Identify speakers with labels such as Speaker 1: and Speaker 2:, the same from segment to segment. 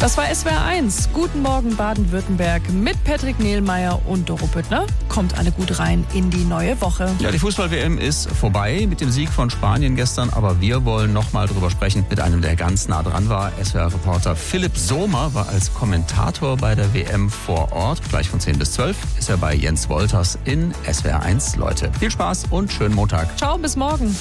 Speaker 1: Das war SWR 1. Guten Morgen Baden-Württemberg mit Patrick Nehlmeier und Doro Büttner. Kommt alle gut rein in die neue Woche.
Speaker 2: Ja, die Fußball-WM ist vorbei mit dem Sieg von Spanien gestern, aber wir wollen noch mal drüber sprechen mit einem, der ganz nah dran war. SWR-Reporter Philipp Sohmer war als Kommentator bei der WM vor Ort. Gleich von 10 bis 12 ist er bei Jens Wolters in SWR 1. Leute, viel Spaß und schönen Montag.
Speaker 1: Ciao, bis morgen.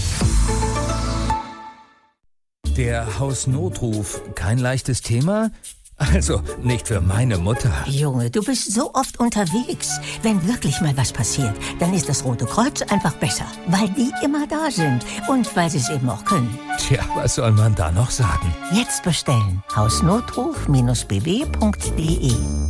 Speaker 3: Der Hausnotruf, kein leichtes Thema? Also, nicht für meine Mutter.
Speaker 4: Junge, du bist so oft unterwegs. Wenn wirklich mal was passiert, dann ist das Rote Kreuz einfach besser. Weil die immer da sind und weil sie es eben auch können.
Speaker 3: Tja, was soll man da noch sagen?
Speaker 4: Jetzt bestellen. Hausnotruf-bw.de.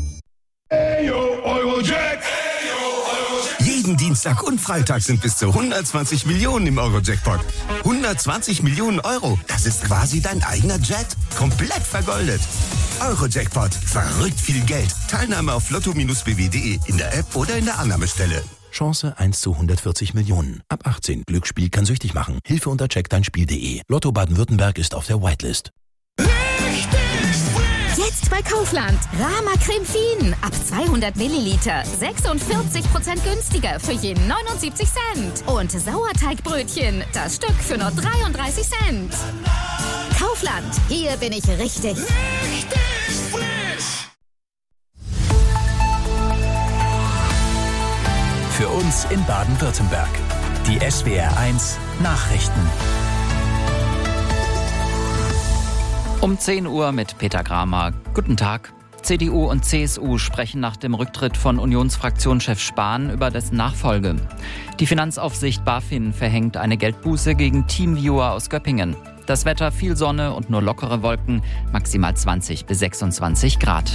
Speaker 5: Eurojack! Jeden Dienstag und Freitag sind bis zu 120 Millionen im Eurojackpot. 120 Millionen Euro, das ist quasi dein eigener Jet. Komplett vergoldet. Eurojackpot, verrückt viel Geld. Teilnahme auf lotto-bw.de, in der App oder in der Annahmestelle.
Speaker 6: Chance 1 zu 140 Millionen. Ab 18. Glücksspiel kann süchtig machen. Hilfe unter checkdeinspiel.de. Lotto Baden-Württemberg ist auf der Whitelist.
Speaker 7: Jetzt bei Kaufland. Rama Creme Fien. Ab 200 Milliliter. 46% günstiger für je 79 Cent. Und Sauerteigbrötchen. Das Stück für nur 33 Cent. Kaufland. Hier bin ich richtig.
Speaker 6: Für uns in Baden-Württemberg. Die SWR 1 Nachrichten.
Speaker 8: Um 10 Uhr mit Peter Gramer. Guten Tag. CDU und CSU sprechen nach dem Rücktritt von Unionsfraktionschef Spahn über dessen Nachfolge. Die Finanzaufsicht BaFin verhängt eine Geldbuße gegen Teamviewer aus Göppingen. Das Wetter viel Sonne und nur lockere Wolken, maximal 20 bis 26 Grad.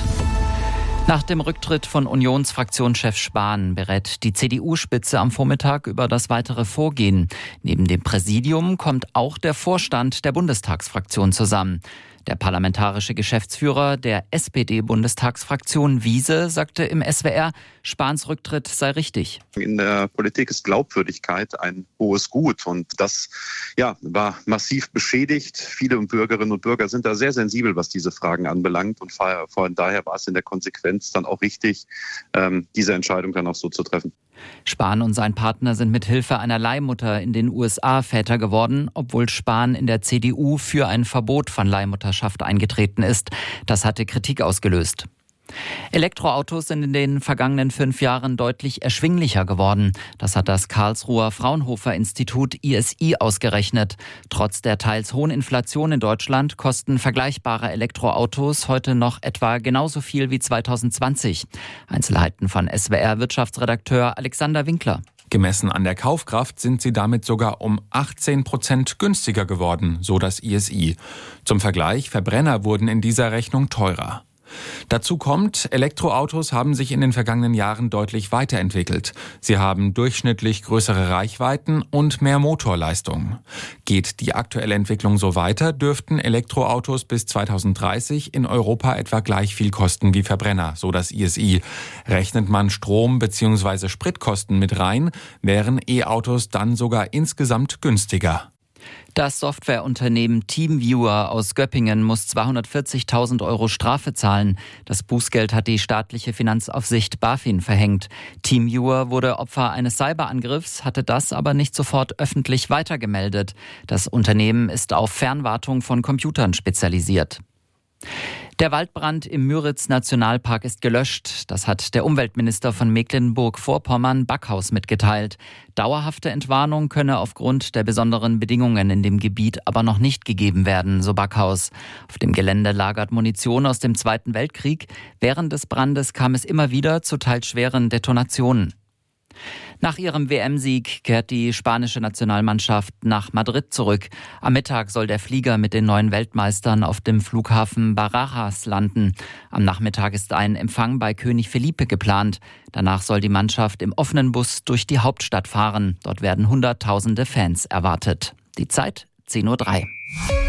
Speaker 8: Nach dem Rücktritt von Unionsfraktionschef Spahn berät die CDU-Spitze am Vormittag über das weitere Vorgehen. Neben dem Präsidium kommt auch der Vorstand der Bundestagsfraktion zusammen. Der parlamentarische Geschäftsführer der SPD-Bundestagsfraktion Wiese sagte im SWR, Spahns Rücktritt sei richtig.
Speaker 9: In der Politik ist Glaubwürdigkeit ein hohes Gut und das war massiv beschädigt. Viele Bürgerinnen und Bürger sind da sehr sensibel, was diese Fragen anbelangt und von daher war es in der Konsequenz dann auch richtig, diese Entscheidung dann auch so zu treffen.
Speaker 8: Spahn und sein Partner sind mit Hilfe einer Leihmutter in den USA Väter geworden, obwohl Spahn in der CDU für ein Verbot von Leihmutterschaft eingetreten ist. Das hatte Kritik ausgelöst. Elektroautos sind in den vergangenen 5 Jahren deutlich erschwinglicher geworden. Das hat das Karlsruher Fraunhofer-Institut ISI ausgerechnet. Trotz der teils hohen Inflation in Deutschland kosten vergleichbare Elektroautos heute noch etwa genauso viel wie 2020. Einzelheiten von SWR-Wirtschaftsredakteur Alexander Winkler.
Speaker 10: Gemessen an der Kaufkraft sind sie damit sogar um 18% günstiger geworden, so das ISI. Zum Vergleich, Verbrenner wurden in dieser Rechnung teurer. Dazu kommt, Elektroautos haben sich in den vergangenen Jahren deutlich weiterentwickelt. Sie haben durchschnittlich größere Reichweiten und mehr Motorleistung. Geht die aktuelle Entwicklung so weiter, dürften Elektroautos bis 2030 in Europa etwa gleich viel kosten wie Verbrenner, so das ISI. Rechnet man Strom- bzw. Spritkosten mit rein, wären E-Autos dann sogar insgesamt günstiger.
Speaker 8: Das Softwareunternehmen Teamviewer aus Göppingen muss 240.000 Euro Strafe zahlen. Das Bußgeld hat die staatliche Finanzaufsicht BaFin verhängt. Teamviewer wurde Opfer eines Cyberangriffs, hatte das aber nicht sofort öffentlich weitergemeldet. Das Unternehmen ist auf Fernwartung von Computern spezialisiert. Der Waldbrand im Müritz-Nationalpark ist gelöscht. Das hat der Umweltminister von Mecklenburg-Vorpommern Backhaus mitgeteilt. Dauerhafte Entwarnung könne aufgrund der besonderen Bedingungen in dem Gebiet aber noch nicht gegeben werden, so Backhaus. Auf dem Gelände lagert Munition aus dem Zweiten Weltkrieg. Während des Brandes kam es immer wieder zu teils schweren Detonationen. Nach ihrem WM-Sieg kehrt die spanische Nationalmannschaft nach Madrid zurück. Am Mittag soll der Flieger mit den neuen Weltmeistern auf dem Flughafen Barajas landen. Am Nachmittag ist ein Empfang bei König Felipe geplant. Danach soll die Mannschaft im offenen Bus durch die Hauptstadt fahren. Dort werden Hunderttausende Fans erwartet. Die Zeit 10:03 Uhr.